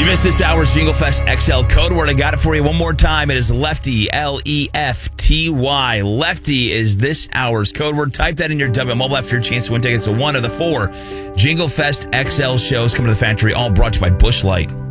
You missed this hour's Jingle Fest XL code word. I got it for you one more time. It is Lefty, Lefty. Lefty is this hour's code word. Type that in your W mobile app for your chance to win tickets to one of the 4 Jingle Fest XL shows coming to the factory, all brought to you by Busch Light.